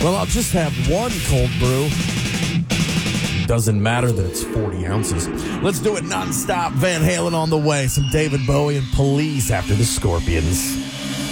Well, I'll just have one cold brew. Doesn't matter that it's 40 ounces. Let's do it nonstop. Van Halen on the way. Some David Bowie and Police after the Scorpions.